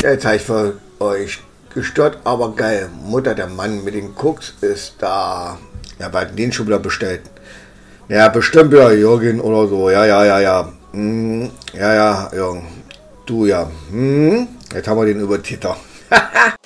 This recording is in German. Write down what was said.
Jetzt habe ich für euch gestört, aber geil. Mutter, der Mann mit den Koks ist da. Ja, wir hatten den schon wieder bestellt. Ja, bestimmt wieder Jürgen oder so. Ja. Ja, Jürgen. Du ja. Jetzt haben wir den Übertäter.